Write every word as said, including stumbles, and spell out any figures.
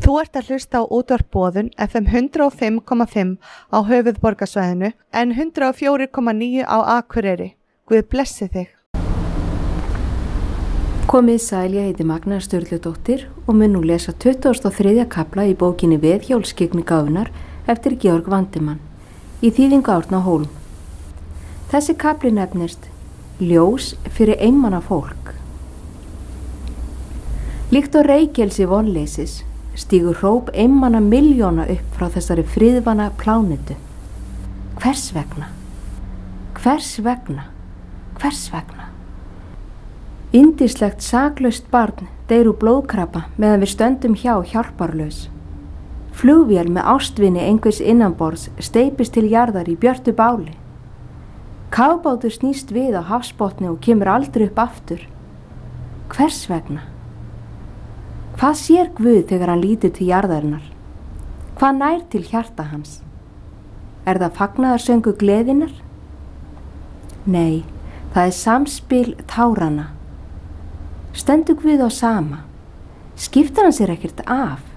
Þú ert að hlusta á útvarp Boðun F M hundrað og fimm komma fimm á höfuðborgarsvæðinu en hundrað og fjögur komma níu á Akureyri. Guð blessi þig. Komið sæl, ég heiti Magna Sturludóttir og mun nú lesa tuttugasta og þriðja kafla í bókinni Veðhjólskyggni gáfunnar eftir Georg Vandimann í þýðingu Árna Hólm. Þessi kafli nefnist Ljós fyrir einmana fólk. Líkt og reykelsi vonleysis stígur hróp einmana miljóna upp frá þessari friðvana plánetu. Hvers vegna? Hvers vegna? Hvers vegna? Yndislegt saklaust barn deyr úr blóðkrabba meðan við stöndum hjá hjálparlaus. Flugvél með ástvini einhvers innanborðs steypist til jarðar í björtu báli. Kafbátur snýst við á hafsbotni og kemur aldrei upp aftur. Hvers vegna? Hvað sér Guð þegar hann lítur til jarðarinnar? Hvað nær til hjarta hans? Er það fagnaðarsöngu gleðinnar? Nei, það er samspil táranna. Stendur Guð á sama? Skiptir hann sér ekkert af?